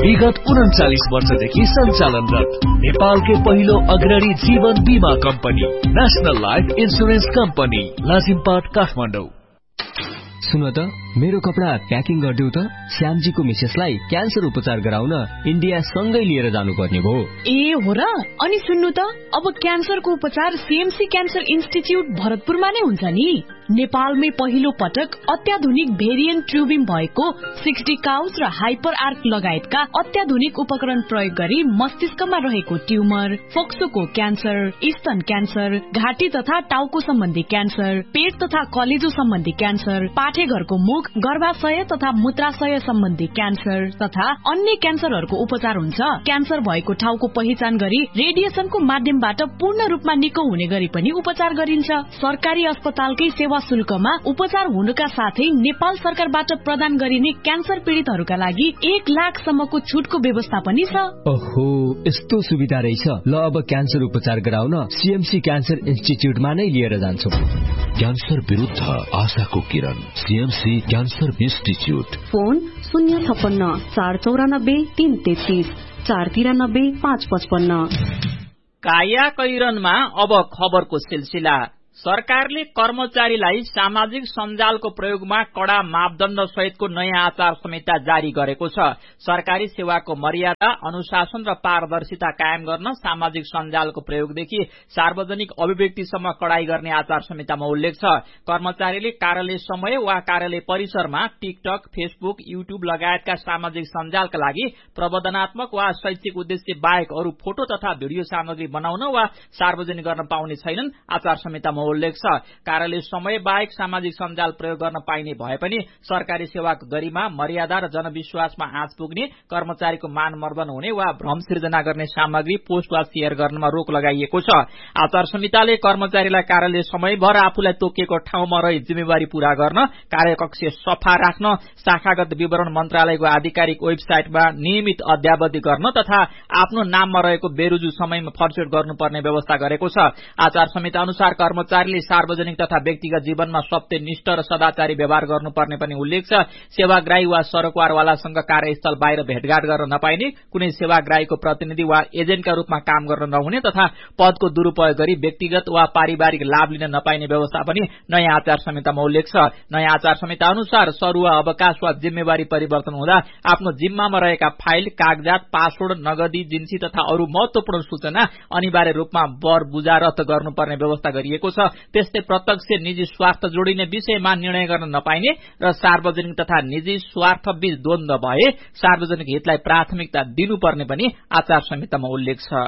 विगत 39 वर्षदेखि सञ्चालनरत नेपालकै पहिलो अग्रणी जीवन बीमा company national life insurance company Lazimpat Kathmandu. सुन त मेरो कपडा प्याकिङ गरिदेऊ त। श्यामजीको मिसेसलाई क्यान्सर उपचार गराउन इन्डिया सँगै लिएर जानुपर्ने भयो। ए हो र? अनि सुन्नु त, अब क्यान्सरको उपचार सीएमसी क्यान्सर इन्स्टिच्युट भरतपुरमा नै हुन्छ नि। नेपालमै पहिलो पटक अत्याधुनिक भेरिएन्ट ट्युबिङ भएको 60 काउच र हाइपर आर्क लगायतका अत्याधुनिक उपकरण प्रयोग गरी मस्तिष्कमा रहेको ट्युमर, फोक्सोको क्यान्सर, स्तन क्यान्सर, घाँटी तथा टाउको सम्बन्धी क्यान्सर, पेट तथा कलेजो सम्बन्धी क्यान्सर, पाठेघरको मुख, गर्भाशय तथा मूत्राशय सम्बन्धी क्यान्सर तथा अन्य क्यान्सरहरूको उपचार हुन्छ। क्यान्सर भएको ठाउँको पहिचान गरी रेडिएसनको माध्यमबाट पूर्ण रूपमा निको हुने गरी पनि उपचार गरिन्छ। सरकारी अस्पतालकै सेवा शुल्कमा उपचार हुनुका साथै नेपाल सरकारबाट प्रदान गरिने क्यान्सर पीड़ितहरूका लागि 1 लाखसम्मको छुटको व्यवस्था पनि छ। ओहो, यस्तो सुविधा रहेछ। ल अब क्यान्सर उपचार गराउन सीएमसी क्यान्सर इन्स्टिच्युटमा नै लिएर जान्छौ। क्यान्सर विरुद्ध आशाको किरण, सीएमसी क्यान्सर इन्स्टिच्युट। फोन 056 494 333 493 555। काया कैरनमा अब खबरको सिलसिला। सरकारले कर्मचारीलाई सामाजिक सञ्जालको प्रयोगमा कड़ा मापदण्ड सहितको नयाँ आचार संहिता जारी गरेको छ। सरकारी सेवाको मर्यादा, अनुशासन र पारदर्शिता कायम गर्न सामाजिक सञ्जालको प्रयोगदेखि सार्वजनिक अभिव्यक्तिसम्म कडाई गर्ने आचार संहितामा उल्लेख छ। कर्मचारीले कार्यालय समय वा कार्यालय परिसरमा टिकटक, फेसबुक, युट्युब लगायतका सामाजिक सञ्जालका लागि प्रबोधनात्मक वा शैक्षिक उद्देश्य बाहेक अरू फोटो तथा भिडियो सामग्री बनाउन वा सार्वजनिक गर्न पाउने छैनन्। आचार संहितामा उल्लेख छ। कार्यालय समय बाहेक सामाजिक सञ्जाल प्रयोग गर्न पाइने भए पनि सरकारी सेवाको गरिमा, मर्यादा र जनविश्वासमा आँच पुग्ने, कर्मचारीको मान मर्दन हुने वा भ्रम सिर्जना गर्ने सामग्री पोस्ट वा शेयर गर्नमा रोक लगाइएको छ। आचार संहिताले कर्मचारीलाई कार्यालय समयभर आफूलाई तोकिएको ठाउँमा रही जिम्मेवारी पूरा गर्न, कार्यकक्ष सफा राख्न, शाखागत विवरण मन्त्रालयको आधिकारिक वेबसाइटमा नियमित अद्यावधि गर्न तथा आफ्नो नाममा रहेको बेरुजु समयमा फर्चेट गर्नुपर्ने व्यवस्था गरेको छ। आचार संहिता अनुसार कर्मचारीले सार्वजनिक तथा व्यक्तिगत जीवनमा सत्यनिष्ठ र सदाचारी व्यवहार गर्नुपर्ने पनि उल्लेख छ। सेवाग्राही वा सरोकारवालासँग कार्यस्थल बाहिर भेटघाट गर्न नपाइने, कुनै सेवाग्राहीको प्रतिनिधि वा एजेन्टका रूपमा काम गर्न नहुने तथा पदको दुरूपयोग गरी व्यक्तिगत वा पारिवारिक लाभ लिन नपाइने व्यवस्था पनि नयाँ आचार संहितामा उल्लेख छ। नयाँ आचार संहिता अनुसार सरुवा अवकाश वा जिम्मेवारी परिवर्तन हुँदा आफ्नो जिम्मामा रहेका फाइल, कागजात, पासवर्ड, नगदी, जिन्सी तथा अरू महत्वपूर्ण सूचना अनिवार्य रूपमा बर बुझारत गर्नुपर्ने व्यवस्था गरिएको छ। त्यस्तै प्रत्यक्ष निजी स्वार्थ जोडिने विषयमा निर्णय गर्न नपाइने र सार्वजनिक तथा निजी स्वार्थ बीच द्वन्द्व भए सार्वजनिक हितलाई प्राथमिकता दिनुपर्ने पनि आचार संहितामा उल्लेख छ।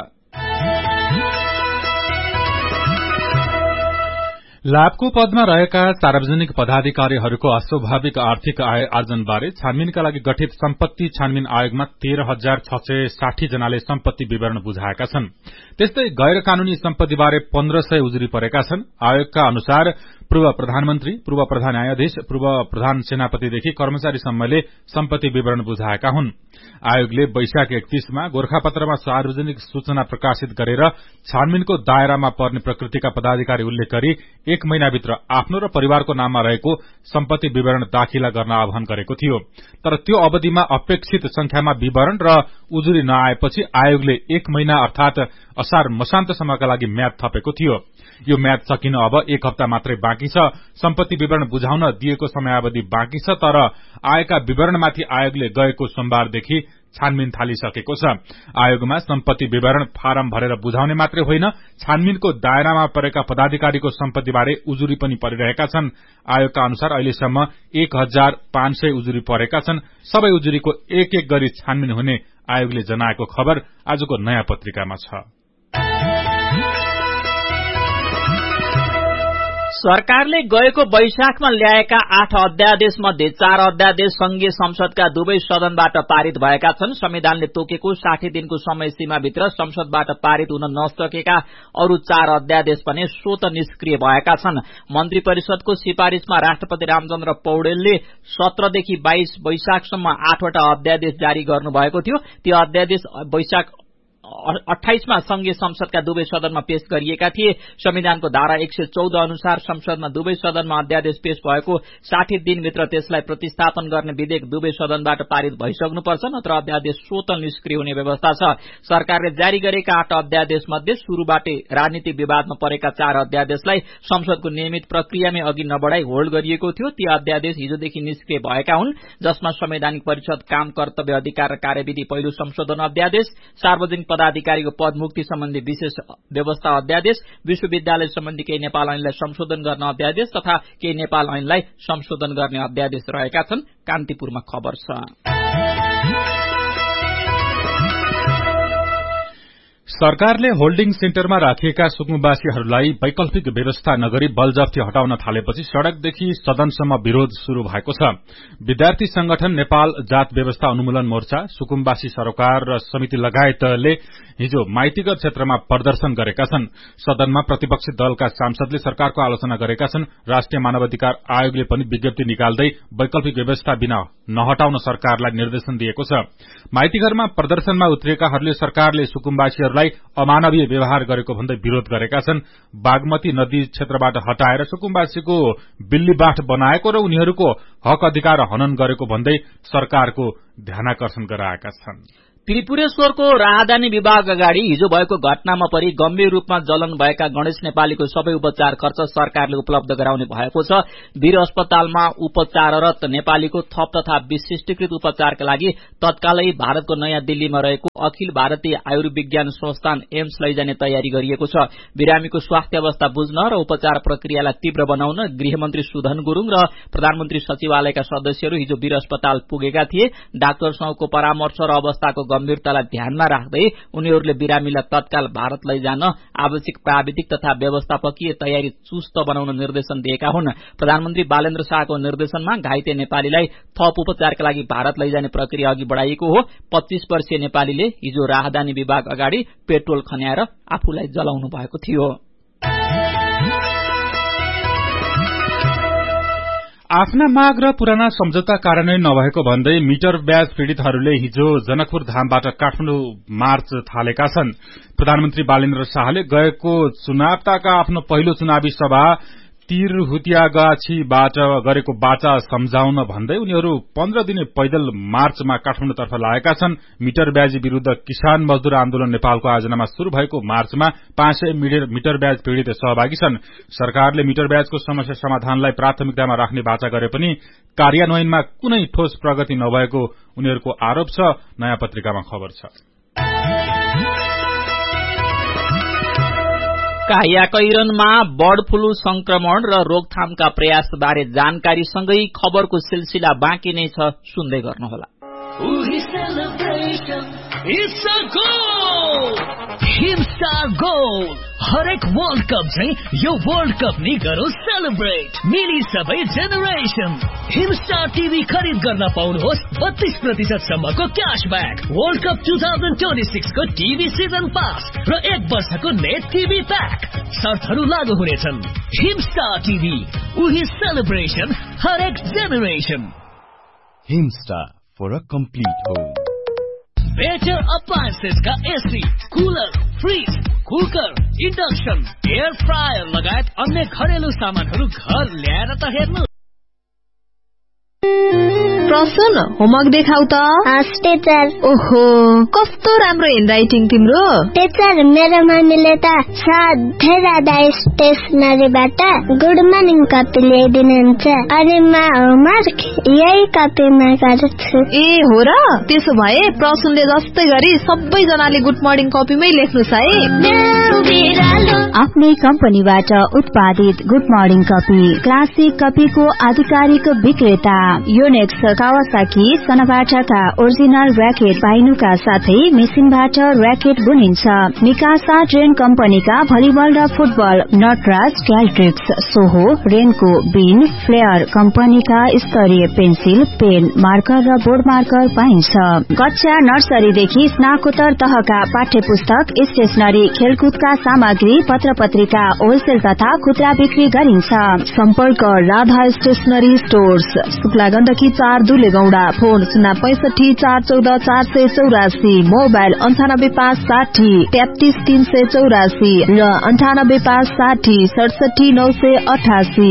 ल्याबको पदमा रहेका सार्वजनिक पदाधिकारीहरूको अस्वाभाविक आर्थिक आय आर्जनबारे छानबिनका लागि गठित सम्पत्ति छानबिन आयोगमा 13,660 जनाले सम्पत्ति विवरण बुझाएका छन्। त्यस्तै गैर कानूनी सम्पत्तिबारे 1500 उजुरी परेका छन्। आयोगका अनुसार पूर्व प्रधानमन्त्री, पूर्व प्रधान न्यायाधीश, पूर्व प्रधान सेनापतिदेखि कर्मचारीसम्मले सम्पत्ति विवरण बुझाएका हुन्। आयोगले वैशाख 31 मा गोरखापत्रमा सार्वजनिक सूचना प्रकाशित गरेर छानबिनको दायरामा पर्ने प्रकृतिका पदाधिकारी उल्लेख गरी 1 महिनाभित्र आफ्नो र परिवारको नाममा रहेको सम्पत्ति विवरण दाखिला गर्न आह्वान गरेको थियो। तर त्यो अवधिमा अपेक्षित संख्यामा विवरण र उजुरी नआएपछि आयोगले 1 महिना अर्थात असार मसान्तसम्मका लागि म्याद थपेको थियो। यो म्याद सकिन अब 1 हप्ता मात्रै बाँकी छ। सम्पत्ति विवरण बुझाउन दिएको समयावधि बाँकी छ, तर आएका विवरणमाथि आयोगले गएको सोमबारदेखि छानबिन थालिसकेको छ। आयोगमा सम्पत्ति विवरण फारम भरेर बुझाउने मात्रै होइन, छानबिनको दायरामा परेका पदाधिकारीको सम्पत्तिबारे उजुरी पनि परिरहेका छन्। आयोगका अनुसार अहिलेसम्म 1500 उजुरी परेका छन्। सबै उजुरीको एक एक गरी छानबिन हुने आयोगले जनाएको खबर आजको नयाँ पत्रिकामा छ। सरकारले गएको वैशाखमा ल्याएका 8 अध्यादेश मध्ये 4 अध्यादेश संघीय संसदका दुवै सदनबाट पारित भएका छन्। संविधानले तोकेको 60 दिनको समय सीमाभित्र संसदबाट पारित हुन नसकेका अरू 4 अध्यादेश पनि स्वत निष्क्रिय भएका छन्। मन्त्री परिषदको सिफारिशमा राष्ट्रपति रामचन्द्र पौडेलले 17 देखि 22 वैशाखसम्म 8 वटा अध्यादेश जारी गर्नुभएको थियो। ती अध्यादेश वैशाख 28 मा संघीय संसदका दुवै सदनमा पेश गरिएका थिए। संविधानको धारा 114 अनुसार संसदमा दुवै सदनमा अध्यादेश पेश भएको 60 दिनभित्र त्यसलाई प्रतिस्थापन गर्ने विधेयक दुवै सदनबाट पारित भइसक्नुपर्छ, नत्र अध्यादेश स्वतः निष्क्रिय हुने व्यवस्था छ। सरकारले जारी गरेका 8 अध्यादेश मध्ये शुरूबाटै राजनीतिक विवादमा परेका 4 अध्यादेशलाई संसदको नियमित प्रक्रियामै अघि नबढाई होल्ड गरिएको थियो। ती अध्यादेश हिजोदेखि निष्क्रिय भएका हुन्, जसमा संवैधानिक परिषद काम कर्तव्य अधिकार र कार्यविधि पहिलो संशोधन अध्यादेश, सार्वजनिक पदाधिकारीको पदमुक्ति सम्बन्धी विशेष व्यवस्था अध्यादेश, विश्वविद्यालय सम्बन्धी केही नेपाल ऐनलाई संशोधन गर्न अध्यादेश तथा केही नेपाल ऐनलाई संशोधन गर्ने अध्यादेश रहेका छन्। कान्तिपुरमा खबर छ। सरकारले होल्डिङ सेन्टरमा राखिएका सुकुम्बासीहरूलाई वैकल्पिक व्यवस्था नगरी बलजफ्ती हटाउन थालेपछि सड़कदेखि सदनसम्म विरोध शुरू भएको छ। विद्यार्थी संगठन नेपाल जात व्यवस्था उन्मूलन मोर्चा, सुकुम्बासी सरोकार र समिति लगायतले हिजो माइतीगर क्षेत्रमा प्रदर्शन गरेका छन्। सदनमा प्रतिपक्षी दलका सांसदले सरकारको आलोचना गरेका छन्। राष्ट्रिय मानवाधिकार आयोगले पनि विज्ञप्ति निकाल्दै वैकल्पिक व्यवस्था बिना नहटाउन सरकारलाई निर्देशन दिएको छ। माइतीघरमा प्रदर्शनमा उत्रिएकाहरूले सरकारले सुकुम्बासीहरूलाई अमानवीय व्यवहार गरेको भन्दै विरोध गरेका छन्। बागमती नदी क्षेत्रबाट हटाएर सुकुम्बासीको बिल्लीबाठ बनाएको र उनीहरूको हक अधिकार हनन गरेको भन्दै सरकारको ध्यानाकर्षण गराएका छन्। त्रिपुरेश्वरको राहदानी विभाग अगाडि हिजो भएको घटनामा परि गम्भीर रूपमा जलन भएका गणेश नेपालीको सबै उपचार खर्च सरकारले उपलब्ध गराउने भएको छ। वीर अस्पतालमा उपचाररत नेपालीको थप तथा विशिष्टीकृत उपचारका लागि तत्कालै भारतको नयाँ दिल्लीमा रहेको अखिल भारतीय आयुर्विज्ञान संस्थान एम्स लैजाने तयारी गरिएको छ। बिरामीको स्वास्थ्य अवस्था बुझ्न र उपचार प्रक्रियालाई तीव्र बनाउन गृहमन्त्री सुधन गुरूङ र प्रधानमन्त्री सचिवालयका सदस्यहरू हिजो वीर अस्पताल पुगेका थिए। डाक्टर समूहको परामर्श र अवस्थाको गम्भीरतालाई ध्यानमा राख्दै उनीहरूले बिरामीलाई तत्काल भारत लैजान आवश्यक प्राविधिक तथा व्यवस्थापकीय तयारी चुस्त बनाउन निर्देशन दिएका हुन्। प्रधानमन्त्री बालेन्द्र शाहको निर्देशनमा घाइते नेपालीलाई थप उपचारका लागि भारत लैजाने प्रक्रिया अघि बढ़ाइएको हो। 25 वर्षीय नेपालीले हिजो राहदानी विभाग अगाडि पेट्रोल खन्याएर आफूलाई जलाउनु भएको थियो। आफ्ना माग र पुराना सम्झौता कार्यान्वयन नभएको भन्दै मिटर ब्याज पीड़ितहरूले हिजो जनकपुर धामबाट काठमाडौँ मार्च थालेका छन्। प्रधानमन्त्री बालेन्द्र शाहले गएको चुनावताका आफ्नो पहिलो चुनावी सभा तिरहुतियागाछीबाट गरेको बाचा सम्झाउन भन्दै उनीहरू 15 दिने पैदल मार्चमा काठमाडौँतर्फ लागेका छन्। मिटर ब्याजी विरूद्ध किसान मजदूर आन्दोलन नेपालको आयोजनामा शुरू भएको मार्चमा 500 मिटर ब्याज पीड़ित सहभागी छन्। सरकारले मिटर ब्याजको समस्या समाधानलाई प्राथमिकतामा राख्ने बाचा गरे पनि कार्यान्वयनमा कुनै ठोस प्रगति नभएको उनीहरूको आरोप छ। नयाँ पत्रिकामा खबर छ। कायाकैरनमा बर्ड फ्लू संक्रमण र रोकथामका प्रयासबारे जानकारीसँगै खबरको सिलसिला बाँकी नै छ, सुन्दै गर्नुहोला। हिमस्टार गोल हरेक वर्ल्ड कप चाहिँ यो वर्ल्ड कप नि गरौँ सेलिब्रेट, मिली सबै जेनेरेसन। हिमस्टार टिभी खरिद गर्न पाउनुहोस् 32% सम्मको क्याशब्याक, वर्ल्ड कप 2026 को टिभी सिजन पास र 1 वर्षको नेट टिभी प्याक। शर्तहरू लागू हुनेछन्। हिमस्टार टिभी, उही सेलिब्रेसन हरेक generation. Himstar for a complete home. Better appliances का AC, cooler, fridge, cooker, induction, air fryer लगायत अन्य घरेलु सामानहरू घर ल्याएर त हेर्नु। प्रसन्न होमवर्क देखाउ त। टीचर। ओहो कस्तो राम्रो ह्यान्डराइटिङ तिम्रो। टीचर मेरो मम्मीले त सधैँ राधा स्टेसनरीबाट गुड मर्निङ कपी ल्याइदिनुहुन्छ अनि म होमवर्क यही कपीमा गर्छु। ए हो र, त्यसो भए प्रसन्नले जस्तै गरी सबैजनाले गुड मर्निङ कपीमै लेख्नुस् है। आफ्नै कम्पनीबाट उत्पादित गुड मर्निङ कपी, क्लासिक कपीको आधिकारिक विक्रेता योनेक्स, कावासाकी, सनाबाटाका ओरिजिनल र्याकेट पाइनुका साथै मेसिनबाट र्याकेट बुनिन्छ। मिकासा ट्रेन कम्पनीका भलिबल र फुटबल, नटराज, क्याल्ट्रिक्स, सोहो, रेनको, बिन, फ्लेयर कम्पनीका स्तरीय पेन्सिल, पेन, मार्कर र बोर्ड मार्कर पाइन्छ। कक्षा नर्सरीदेखि स्नाकोत्तर तहका पाठ्य पुस्तक, स्टेशनरी, खेलकुदका सामग्री, पत्र पत्रिका होलसेल तथा खुद्रा बिक्री गरिन्छ। सम्पर्क Radha stationery stores, Shukla Gandaki 4 मधुले Gowda. Phone 065 414 484, mobile 98560 33384 र 98560 67 988।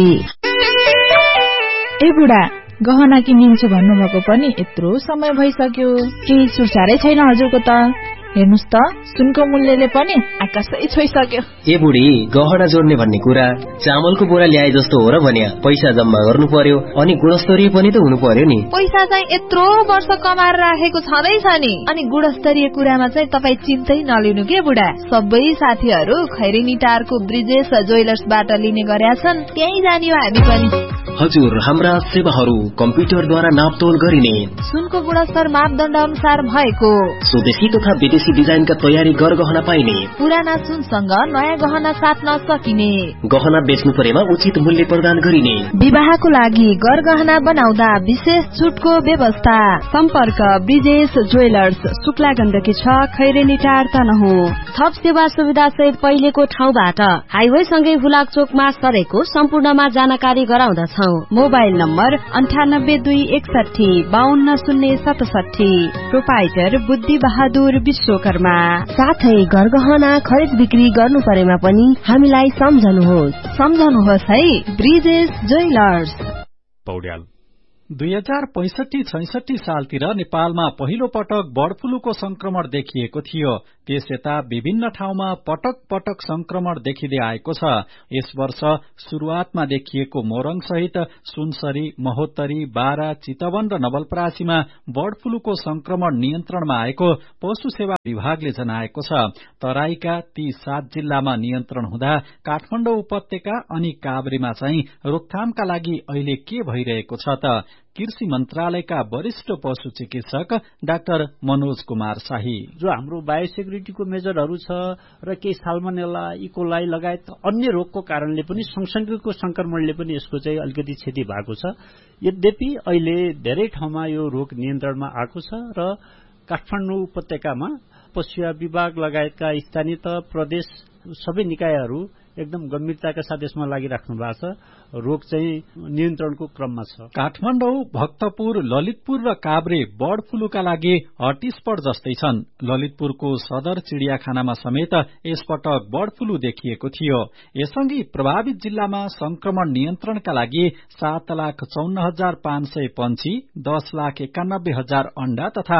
ए बुढा, गहना किनिन्छु भन्नुभएको पनि यत्रो समय भइसक्यो, केही सुरसारै छैन हजुरको त। हेर्नुस् त, सुनको मूल्यले पनि आकाशै छोइसक्यो। ए बुढी, गहना जोड्ने भन्ने कुरा चामलको बोरा ल्याए जस्तो हो र भन्या। पैसा जम्मा गर्नु पर्यो अनि गुणस्तरीय पनि त हुनु पर्यो नि। पैसा चाहिँ यत्रो वर्ष कमाएर राखेको छँदैछ नि। अनि गुणस्तरीय कुरामा चाहिँ तपाईँ चिन्तै नलिनु के बुढा। सबै साथीहरू खैरेनी टारको ब्रिजेश ज्वेलर्सबाट लिने गरेका छन्, त्यही जाने हो हामी पनि। हजुर, हाम्रा सेवाहरू कम्प्युटरद्वारा नापतोल गरिने, सुनको गुणस्तर मापदण्ड अनुसार भएको, स्वदेशी तथा विदेशी डिजाइनका तयारी गहना पाइने, पुराना सुनसँग नयाँ गहना साट्न सकिने, गहना बेच्नु परेमा उचित मूल्य प्रदान गरिने, विवाहको लागि गहना बनाउँदा विशेष छुटको व्यवस्था। सम्पर्क ब्रिजेश ज्वेलर्स, शुक्ला गण्डकी 6, खैरेनी टार तनहु। थप सेवा सुविधा सहित पहिलेको ठाउँबाट हाइवे सँगै हुलाक चोकमा सरेको सम्पूर्णमा जानकारी गराउँदछौ। Mobile number 98261 520067। प्रोपाइटर बुद्धि बहादुर विश्वकर्मा। साथै गहना खरिद बिक्री गर्नु परेमा पनि हामीलाई सम्झनुहोस् है। ब्रिजेश ज्वेलर्स। पौड्याल 2065-66 सालतिर नेपालमा पहिलो पटक बर्ड फ्लूको संक्रमण देखिएको थियो। त्यस यता विभिन्न ठाउँमा पटक पटक संक्रमण देखिँदै आएको छ। यस वर्ष शुरूआतमा देखिएको मोरङ सहित सुनसरी, महोत्तरी, बारा, चितवन र नवलपरासीमा बर्ड फ्लूको संक्रमण नियन्त्रणमा आएको पशु सेवा विभागले जनाएको छ। तराईका ती 7 जिल्लामा नियन्त्रण हुँदा काठमाडौँ उपत्यका अनि काभ्रेमा चाहिँ रोकथामका लागि अहिले के भइरहेको छ त? कृषि मन्त्रालयका वरिष्ठ पशु चिकित्सक डाक्टर मनोज कुमार शाही। जो हाम्रो बायोसेक्युरिटीको मेजरहरू छ र केही साल्मोनेला, इकोलाई लगायत अन्य रोगको कारणले पनि सँगसँगैको संक्रमणले पनि यसको चाहिँ अलिकति क्षति भएको छ। यद्यपि अहिले धेरै ठाउँमा यो रोग नियन्त्रणमा आएको छ र काठमाडौँ उपत्यकामा पशु विभाग लगायतका स्थानीय तह, प्रदेश सबै निकायहरू एकदम गम्भीरताका साथ यसमा लागिराख्नु भएको छ। रोग चाहिँ नियन्त्रणको क्रममा छ। काठमाडौँ, भक्तपुर, ललितपुर र काभ्रे बर्ड फ्लूका लागि हटस्पट जस्तै छन्। ललितपुरको सदर चिडियाखानामा समेत यसपटक बर्ड फ्लू देखिएको थियो। यससँगै प्रभावित जिल्लामा संक्रमण नियन्त्रणका लागि 7,54,500 पंक्षी, 10,91,000 अण्डा तथा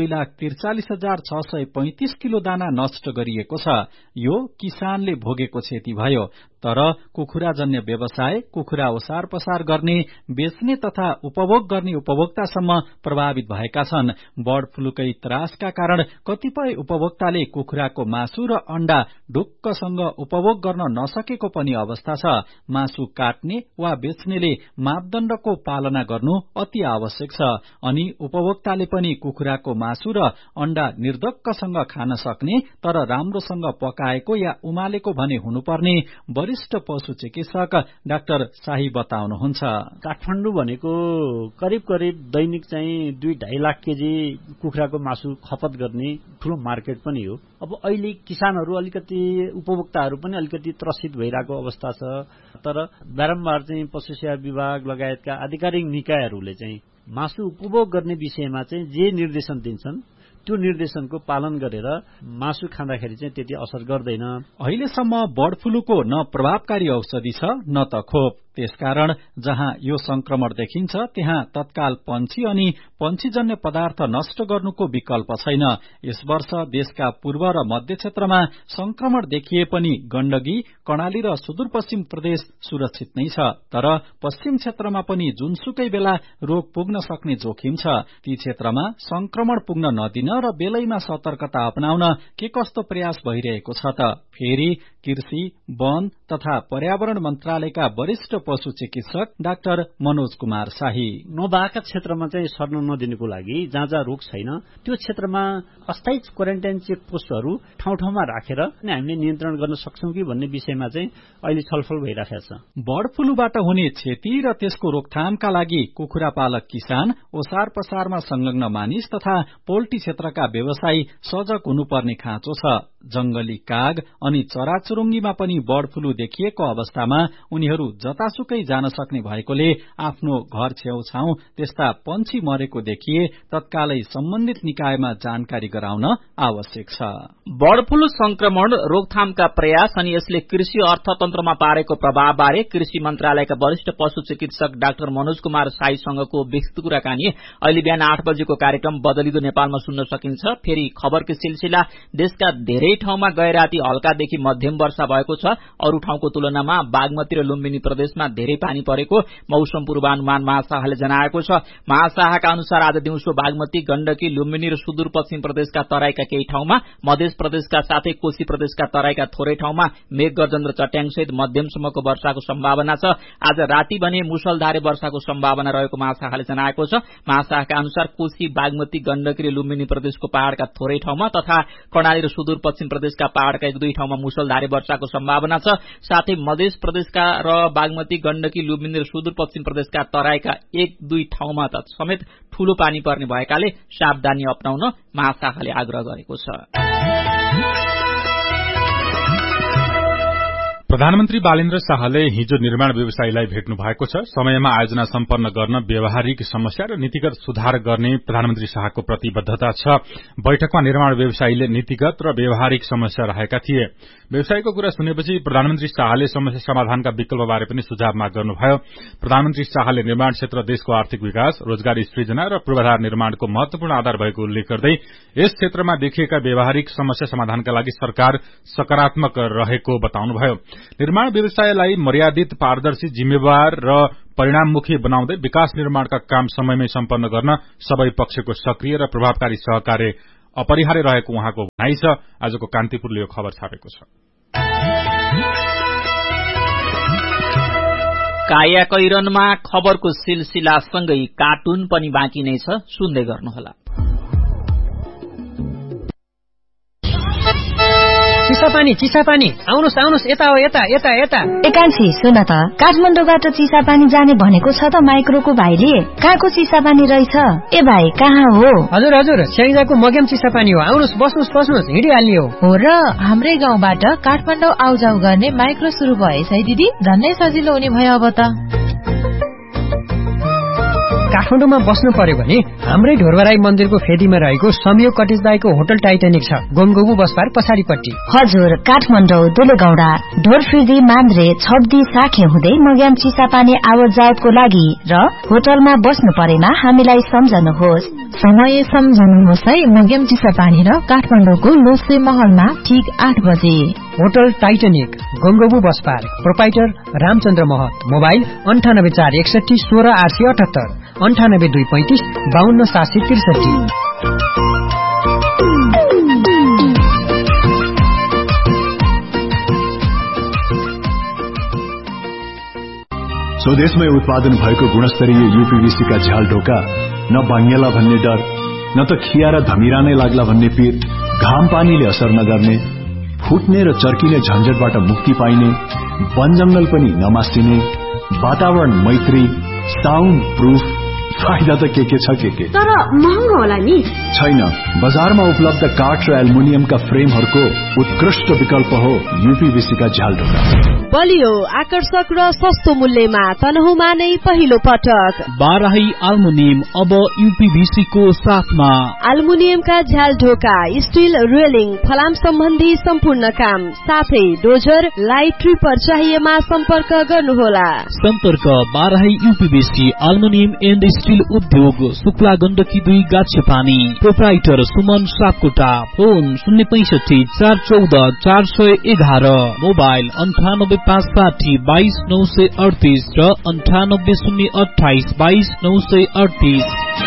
2,43,635 किलो दाना नष्ट गरिएको छ। यो किसानले भोगेको क्षति भयो। तर कुखुराजन्य व्यवसाय, कुखुरा ओसार पसार गर्ने, बेच्ने तथा उपभोग गर्ने उपभोक्तासम्म प्रभावित भएका छन्। बर्ड फ्लूकै त्रासका कारण कतिपय उपभोक्ताले कुखुराको मासु र अण्डा ढुक्कसँग उपभोग गर्न नसकेको पनि अवस्था छ। मासु काट्ने वा बेच्नेले मापदण्डको पालना गर्नु अति आवश्यक छ। अनि उपभोक्ताले पनि कुखुराको मासु र अण्डा निर्धक्कसँग खान सक्ने तर राम्रोसँग पकाएको या उमालेको भने हुनुपर्ने वरिष्ठ पशु चिकित्सक डाक्टर शाही बताउनुहुन्छ। काठमाडौँ भनेको करिब करिब दैनिक चाहिँ 2-2.5 लाख केजी कुखुराको मासु खपत गर्ने ठूलो मार्केट पनि हो। अब अहिले किसानहरू अलिकति, उपभोक्ताहरू पनि अलिकति त्रसित भइरहेको अवस्था छ। तर बारम्बार चाहिँ पशु सेवा विभाग लगायतका आधिकारिक निकायहरूले चाहिँ मासु उपभोग गर्ने विषयमा चाहिँ जे निर्देशन दिन्छन् त्यो निर्देशनको पालन गरेर मासु खाँदाखेरि चाहिँ त्यति असर गर्दैन। अहिलेसम्म बर्ड फ्लूको न प्रभावकारी औषधि छ न त खोप। त्यसकारण जहाँ यो संक्रमण देखिन्छ त्यहाँ तत्काल पंक्षी अनि पंक्षीजन्य पदार्थ नष्ट गर्नुको विकल्प छैन। यस वर्ष देशका पूर्व र मध्य क्षेत्रमा संक्रमण देखिए पनि गण्डकी, कर्णाली र सुदूरपश्चिम प्रदेश सुरक्षित नै छ। तर पश्चिम क्षेत्रमा पनि जुनसुकै बेला रोग पुग्न सक्ने जोखिम छ। ती क्षेत्रमा संक्रमण पुग्न नदिन र बेलैमा सतर्कता अपनाउन के कस्तो प्रयास भइरहेको छ त? फेरि कृषि, वन तथा पर्यावरण मन्त्रालयका वरिष्ठ पशु चिकित्सक डाक्टर मनोज कुमार शाही। नभएका क्षेत्रमा चाहिँ सर्न नदिनुको लागि जहाँ जहाँ रोग छैन त्यो क्षेत्रमा अस्थायी क्वारेन्टाइन चेक पोस्टहरू ठाउँ ठाउँमा राखेर हामीले नियन्त्रण गर्न सक्छौं कि भन्ने विषयमा चाहिँ अहिले छलफल भइरहेको छ। बर्ड फ्लूबाट हुने क्षति र त्यसको रोकथामका लागि कुखुरा पालक किसान, ओसार पसारमा संलग्न मानिस तथा पोल्ट्री क्षेत्रका व्यवसायी सजग हुनुपर्ने खाँचो छ। जंगली काग अनि चराचुरुङ्गी ओखलढुङ्गीमा पनि बर्ड फ्लू देखिएको अवस्थामा उनीहरू जतासुकै जान सक्ने भएकोले आफ्नो घर छेउछाउ त्यस्ता पन्छी मरेको देखिए तत्कालै सम्बन्धित निकायमा जानकारी गराउन आवश्यक छ। बर्ड फ्लू संक्रमण रोकथामका प्रयास अनि यसले कृषि अर्थतन्त्रमा पारेको प्रभावबारे कृषि मन्त्रालयका वरिष्ठ पशु चिकित्सक डाक्टर मनोज कुमार साईसँगको विस्तृत कुराकानी अहिले बिहान 8 बजेको कार्यक्रम बदलिदो नेपालमा सुन्न सकिन्छ। फेरि खबरको सिलसिला देशका धेरै ठाउँमा गैराती हल्कादेखि मध्यम वर्षा भएको छ। अरू ठाउँको तुलनामा बागमती र लुम्बिनी प्रदेशमा धेरै पानी परेको मौसम पूर्वानुमान महाशाखाले जनाएको छ। महाशाखाका अनुसार आज दिउँसो बागमती, गण्डकी, लुम्बिनी र सुदूरपश्चिम प्रदेशका तराईका केही ठाउँमा, मध्य प्रदेशका साथै कोशी प्रदेशका तराईका थोरै ठाउँमा मेघ गर्जन र चट्याङसहित मध्यमसम्मको वर्षाको सम्भावना छ। आज राति भने मुसलधारे वर्षाको सम्भावना रहेको महाशाखाले जनाएको छ। महाशाखाका अनुसार कोशी, बागमती, गण्डकी र लुम्बिनी प्रदेशको पहाड़का थोरै ठाउँमा तथा कर्णाली र सुदूरपश्चिम प्रदेशका पहाड़का 1-2 ठाउँमा मुसलधारे वर्षाको सम्भावना छ। साथै मध्य प्रदेशका र बागमती, गण्डकी, लुम्बिनी र सुदूरपश्चिम प्रदेशका तराईका 1-2 ठाउँमा त समेत ठूलो पानी पर्ने भएकाले सावधानी अपनाउन महाशाखाले आग्रह गरेको छ। प्रधानमन्त्री बालेन्द्र शाहले हिजो निर्माण व्यवसायीलाई भेट्नु भएको छ। समयमा आयोजना सम्पन्न गर्न, व्यावहारिक समस्या र नीतिगत सुधार गर्ने प्रधानमन्त्री शाहको प्रतिबद्धता छ। बैठकमा निर्माण व्यवसायीले नीतिगत र व्यावहारिक समस्या रहेका थिए। व्यवसायीको कुरा सुनेपछि प्रधानमन्त्री शाहले समस्या समाधानका विकल्पबारे पनि सुझाव माग गर्नुभयो। प्रधानमन्त्री शाहले निर्माण क्षेत्र देशको आर्थिक विकास, रोजगारी सृजना र पूर्वाधार निर्माणको महत्वपूर्ण आधार भएको उल्लेख गर्दै यस क्षेत्रमा देखिएका व्यावहारिक समस्या समाधानका लागि सरकार सकारात्मक रहेको बताउनुभयो। निर्माण व्यवसायलाई मर्यादित, पारदर्शी, जिम्मेवार र परिणाममुखी बनाउँदै विकास निर्माणका काम समयमै सम्पन्न गर्न सबै पक्षको सक्रिय र प्रभावकारी सहकार्य अपरिहार्य रहेको उहाँको भनाइ छ। आजको कान्तिपुरले यो खबर छापेको छ। कायाकैरनमा खबरको सिलसिलासँगै कार्टुन पनि बाँकी नै छ, सुन्दै गर्नुहोला। चिसापानी आउनुस् यता हो, यता। एकान्छी सुन त, काठमाडौँबाट चिसापानी जाने भनेको छ त माइक्रोको भाइले। कहाँको चिसापानी रहेछ? ए भाइ कहाँ हो? हजुर स्याङ्जाको मग्याम चिसापानी हो। आउनुस्, बस्नुस्, हिँडिहाल्ने हो। र हाम्रै गाउँबाट काठमाडौँ आउजाउ गर्ने माइक्रो शुरू भएछ है दिदी, झन्नै सजिलो हुने भयो अब त। काठमाडौँमा बस्नु पर्यो भने हाम्रै ढोरबराई मन्दिरको फेदीमा रहेको संयोग कटेज दाईको होटल टाइटानिक छ, गोमगोबु बसपार पछाडिपट्टि। हजुर, काठमाडौँ दुलेगौडा ढोरफिर्दी मान्द्रे छब्दी साखे हुँदै मग्याम चिसापानी आवत जावतको लागि र होटलमा बस्नु परेमा हामीलाई सम्झनुहोस्। समय सम्झनुहोस् है। मग्याम चिसापानी र काठमाडौँको लोसे महलमा ठीक 8 बजे। होटल टाइटानिक, गोमगोबु बसपार, प्रोपाइटर रामचन्द्र महत। मोबाइल 9841 16 878, 9825 52 763। स्वदेशमै उत्पादन भएको गुणस्तरीय यूपीवीसी का झ्याल ढोका न भाङ्गेला भन्ने डर, न त खिया र धमिरा नै लाग्ला भन्ने पीर, घाम पानीले असर नगर्ने, फुट्ने र चर्किने झन्झटबाट मुक्ति पाइने, वन जंगल पनि नमासिने, वातावरण मैत्री, साउन्ड प्रूफ, फाइदा त के छ के। तर महँगो होला नि? छैन, बजारमा उपलब्ध काठ र एल्युमिनियमका फ्रेमहरूको उत्कृष्ट विकल्प हो यूपीवीसी का झ्याल ढोका। बलियो, आकर्षक र सस्तो मूल्यमा तनहुमा नै पहिलो पटक बाराही एल्युमिनियम अब यूपीवीसी को साथमा। एल्युमिनियमका झ्याल ढोका, स्टील रेलिङ, फलाम सम्बन्धी सम्पूर्ण काम, साथै डोजर, लाइट ट्रिपर चाहिएमा सम्पर्क गर्नुहोला। सम्पर्क Barahi UPVC aluminium and steel उद्योग, Shukla Gandaki 2 गाछपानी। Proprietor Suman Sapkota. Phone 065 414 411। Mobile 98560 22 938 र 98028 22 938।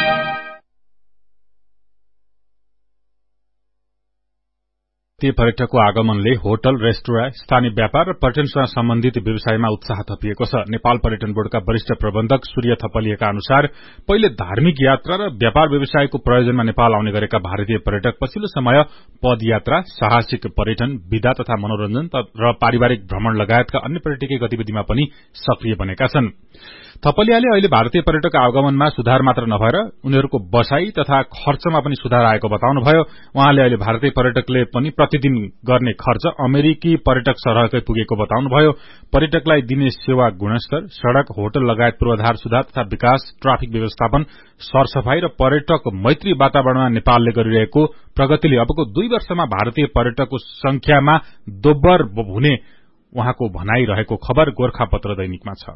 पर्यटकको आगमनले होटल, रेस्टुरेन्ट, स्थानीय व्यापार र पर्यटनसँग सम्बन्धित व्यवसायमा उत्साह थपिएको छ। नेपाल पर्यटन बोर्डका वरिष्ठ प्रबन्धक सूर्य थपलिएका अनुसार पहिले धार्मिक यात्रा र व्यापार व्यवसायको प्रयोजनमा नेपाल आउने गरेका भारतीय पर्यटक पछिल्लो समय पदयात्रा, साहसिक पर्यटन, विधा तथा मनोरञ्जन र पारिवारिक भ्रमण लगायतका अन्य पर्यटकीय गतिविधिमा पनि सक्रिय बनेका छन्। थपलियाले अहिले भारतीय पर्यटक आगमनमा सुधार मात्र नभएर उनीहरूको बसाई तथा खर्चमा पनि सुधार आएको बताउनुभयो। उहाँले अहिले भारतीय पर्यटकले पनि प्रतिदिन गर्ने खर्च अमेरिकी पर्यटक सरहकै पुगेको बताउनुभयो। पर्यटकलाई दिने सेवा गुणस्तर, सड़क, होटल लगायत पूर्वाधार सुधार तथा विकास, ट्राफिक व्यवस्थापन, सरसफाई र पर्यटक मैत्री वातावरणमा नेपालले गरिरहेको प्रगतिले अबको 2 वर्षमा भारतीय पर्यटकको संख्यामा दोब्बर हुने उहाँको भनाई रहेको खबर गोरखापत्र दैनिकमा छ।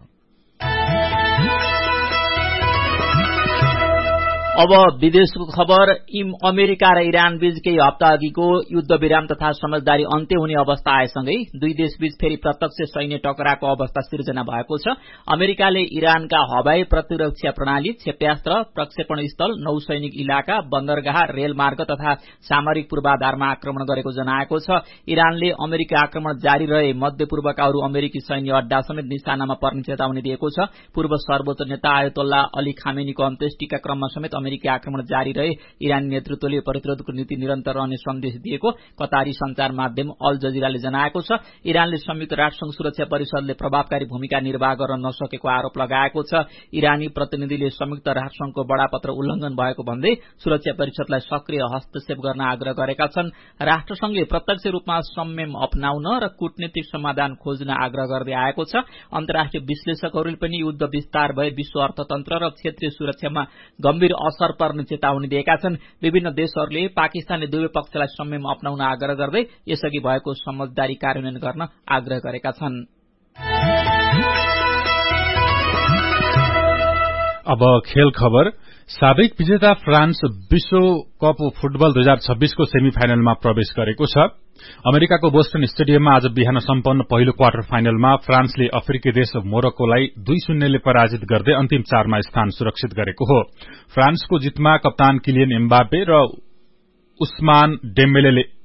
अब विदेशको खबर। अमेरिका र इरान बीच केही हप्ता अघिको युद्ध विराम तथा समझदारी अन्त्य हुने अवस्था आएसँगै दुई देशबीच फेरि प्रत्यक्ष सैन्य टकराको अवस्था सिर्जना भएको छ। अमेरिकाले इरानका हवाई प्रतिरक्षा प्रणाली, क्षेप्यास्त्र, प्रक्षेपण स्थल, नौसैनिक इलाका, बन्दरगाह, रेलमार्ग तथा सामरिक पूर्वाधारमा आक्रमण गरेको जनाएको छ। इरानले अमेरिकी आक्रमण जारी रहे मध्यपूर्वका अरू अमेरिकी सैन्य अड्डा समेत निशानामा पर्ने चेतावनी दिएको छ। पूर्व सर्वोच्च नेता आयतोल्ला अली खामेनीको अन्त्येष्टिका क्रममा समेत अमेरिकी आक्रमण जारी रहे इरानी नेतृत्वले प्रतिरोधको नीति निरन्तर रहने सन्देश दिएको कतारी संचार माध्यम अल जजिराले जनाएको छ। इरानले संयुक्त राष्ट्रसंघ सुरक्षा परिषदले प्रभावकारी भूमिका निर्वाह गर्न नसकेको आरोप लगाएको छ। इरानी प्रतिनिधिले संयुक्त राष्ट्रसंघको बडापत्र उल्लंघन भएको भन्दै सुरक्षा परिषदलाई सक्रिय हस्तक्षेप गर्न आग्रह गरेका छन्। राष्ट्रसंघले प्रत्यक्ष रूपमा संयम अपनाउन र कूटनीतिक समाधान खोज्न आग्रह गर्दै आएको छ। अन्तर्राष्ट्रिय विश्लेषकहरूले पनि युद्ध विस्तार भए विश्व अर्थतन्त्र र क्षेत्रीय सुरक्षामा गम्भीर असर पर्ने चेतावनी दिएका छन्। विभिन्न देशहरूले पाकिस्तानले दुवै पक्षलाई संयम अपनाउन आग्रह गर्दै यसअघि भएको समझदारी कार्यान्वयन गर्न आग्रह गरेका छन्। अब खेल खबर। साबिक विजेता फ्रान्स विश्वकप फुटबल 2026 को सेमी फाइनलमा प्रवेश गरेको छ। अमेरिकाको बोस्टन स्टेडियममा आज बिहान सम्पन्न पहिलो क्वार्टर फाइनलमा फ्रान्सले अफ्रिकी देश मोरक्कोलाई 2-0 ले पराजित गर्दै अन्तिम 4 मा स्थान सुरक्षित गरेको हो। फ्रान्सको जितमा कप्तान किलियन एम्बापे र उस्मान डेम्बेलेले